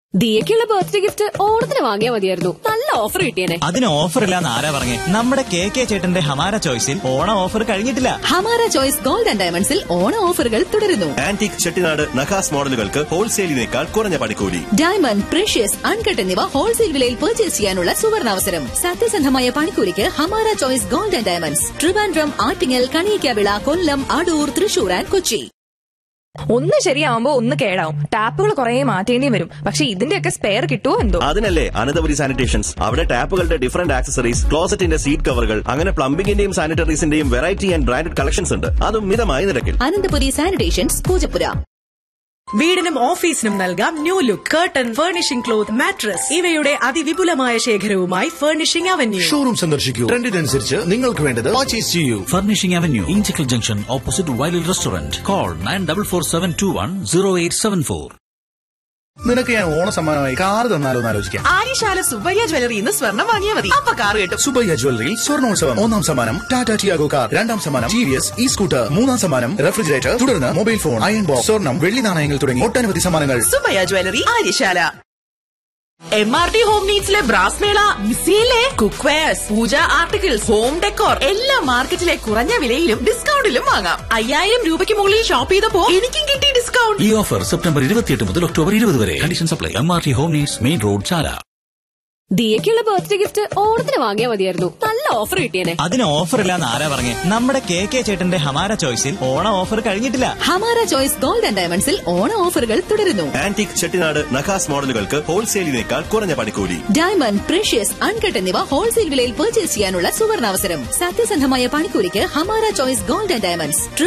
ദിയക്കുള്ള birthday gift ഓണത്തിന് വാങ്ങിയാൽ മതിയായിരുന്നു. നല്ല ഓഫർ കിട്ടിയേനെ. അതിന് ഓഫർ ഇല്ലാന്ന് ആരാ പറഞ്ഞേ? നമ്മുടെ കെ ചേട്ടന്റെ ഹമാര ചോയ്സിൽ ഓണ ഓഫർ കഴിഞ്ഞിട്ടില്ല. ഹമാര ചോയ്സ് ഗോൾഡ് ആൻഡ് ഡയമണ്ട്സിൽ ഓണ ഓഫറുകൾ തുടരുന്നു. ആന്റിക് ചെട്ടിനാട് നഖാസ് മോഡലുകൾക്ക് ഹോൾസെയിലിനേക്കാൾ കുറഞ്ഞ പണിക്കൂലി. ഡയമണ്ട്, പ്രഷ്യസ്, അൺകട്ട് എന്നിവ ഹോൾസെയിൽ വിലയിൽ പർച്ചേസ് ചെയ്യാനുള്ള സുവർണാവസരം. സത്യസന്ധമായ പണിക്കൂലിക്ക് Hamara choice gold and diamonds, Trivandrum, Attingal, Kaliyakkavilai, Kollam, Adoor, Thrissur and Kochi. ഒന്ന് ശരിയാവുമ്പോ ഒന്ന് കേടാവും. ടാപ്പുകൾ കുറെ മാറ്റേണ്ടി വരും. പക്ഷെ ഇതിന്റെയൊക്കെ സ്പെയർ കിട്ടുമോ എന്തോ. അതിനല്ലേ അനന്തപുരി സാനിറ്റേഷൻസ്. അവിടെ ടാപ്പുകളുടെ ഡിഫറന്റ് ആക്സസറീസ്, ക്ലോസറ്റിന്റെ സീറ്റ് കവറുകൾ, അങ്ങനെ പ്ലംബിംഗിന്റെയും സാനിറ്ററീസിന്റെയും വെറൈറ്റി ആൻഡ് ബ്രാൻഡഡ് കളക്ഷൻസ് ഉണ്ട്. അതും മിതമായ നിരക്കിൽ. അനന്തപുരി സാനിറ്റേഷൻസ്, പൂജപ്പുര. വീടിനും ഓഫീസിനും നൽകാം new look. Curtain, furnishing cloth, mattress ഇവയുടെ അതിവിപുലമായ ശേഖരവുമായി ഫർണിഷിംഗ് അവന്യൂ. ഷോറൂം സന്ദർശിക്കൂ. ട്രെൻഡിനനുസരിച്ച് നിങ്ങൾക്ക് വേണ്ടത് പർച്ചേസ് ചെയ്യൂ. Furnishing Avenue, Inchicle Junction, opposite Wiley Restaurant. Call 9447210874. നിനക്ക് ഞാൻ ഓണസമ്മാനമായി കാർ തന്നാലോ എന്ന് ആലോചിക്കാം. ആര്യശാല സുബ്ബയ്യ ജ്വല്ലറി ഇന്ന് സ്വർണ്ണം വാങ്ങിയാൽ മതി. അപ്പൊ കാർ കിട്ടും. സുബ്ബയ്യ ജ്വല്ലറിയിൽ സ്വർണ്ണോത്സവം. ഒന്നാം സമ്മാനം ടാറ്റ ടിയാഗോ കാർ, രണ്ടാം സമ്മാനം TVS ഇ സ്കൂട്ടർ, മൂന്നാം സമ്മാനം റെഫ്രിജറേറ്റർ, തുടർന്ന് മൊബൈൽ ഫോൺ, അയൺ ബോക്സ്, സ്വർണ്ണം, വെള്ളി നാണയങ്ങൾ തുടങ്ങി ഒട്ടനവധി സമ്മാനങ്ങൾ. Subbaiah jewellery, Aryasala. MRT home നീഡ്സിലെ brass മേള മിസിയിലെ കുക്ക് വെയർസ്, പൂജ ആർട്ടിക്കിൾസ്, ഹോം ഡെക്കോർ എല്ലാം മാർക്കറ്റിലെ കുറഞ്ഞ വിലയിലും ഡിസ്കൗണ്ടിലും വാങ്ങാം. 5000 രൂപയ്ക്ക് മുകളിൽ ഷോപ്പ് ചെയ്തപ്പോ എനിക്കും കിട്ടി ഡിസ്കൗണ്ട്. ഈ ഓഫർ സെപ്റ്റംബർ 28 മുതൽ ഒക്ടോബർ 20 വരെ. Condition supply. MRT Home Needs, Main Road, Chara. ദിയക്കുള്ള birthday gift ഓണത്തിന് വാങ്ങിയാൽ മതിയായിരുന്നു. നല്ല ഓഫർ കിട്ടിയേനെ. അതിന് ഓഫർ ഇല്ലാന്ന് ആരാ പറഞ്ഞേ? നമ്മുടെ കെ ചേട്ടന്റെ ഹമാര ചോയ്സിൽ ഓണ ഓഫർ കഴിഞ്ഞിട്ടില്ല. ഹമാര ചോയ്സ് ഗോൾഡ് ആൻഡ് ഡയമണ്ട്സിൽ ഓണ ഓഫറുകൾ തുടരുന്നു. ആന്റിക് ചെട്ടിനാട് നഖാസ് മോഡലുകൾക്ക് ഹോൾസെയിലിനേക്കാൾ കുറഞ്ഞ പണിക്കൂലി. ഡയമണ്ട്, പ്രഷ്യസ്, അൺകട്ട് എന്നിവ ഹോൾസെയിൽ വിലയിൽ പർച്ചേസ് ചെയ്യാനുള്ള സുവർണാവസരം. സത്യസന്ധമായ പണിക്കൂലിക്ക് Hamara choice gold and diamonds,